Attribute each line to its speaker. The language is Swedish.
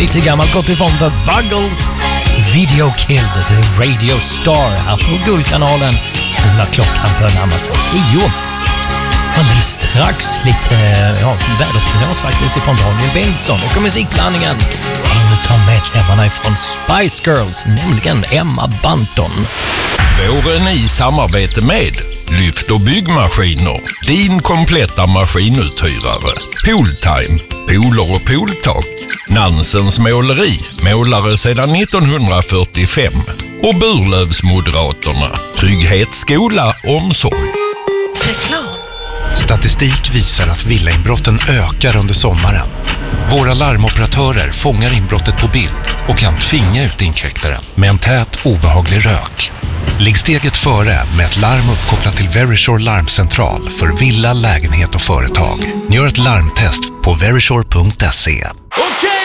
Speaker 1: lite gammalt gått ifrån The Buggles Video Killed the Radio Star här på Guldkanalen. När klockan börjar närma sig 10. Alldeles strax lite väderprognos faktiskt ifrån Daniel Bengtsson och musikblandningen utav medlemmarna ifrån Spice Girls, nämligen Emma Bunton.
Speaker 2: Våren i samarbete med Lyft och byggmaskiner, din kompletta maskinuthyrare. Pooltime, pooler och pooltak. Nansens måleri, målare sedan 1945. Och Burlövsmoderaterna, trygghet, skola, omsorg.
Speaker 3: Reklam.
Speaker 4: Statistik visar att villainbrotten ökar under sommaren. Våra larmoperatörer fångar inbrottet på bild och kan tvinga ut inkräktaren med en tät, obehaglig rök. Ligg steget före med ett larm uppkopplat till Verisure larmcentral för villa, lägenhet och företag. Gör ett larmtest på verisure.se.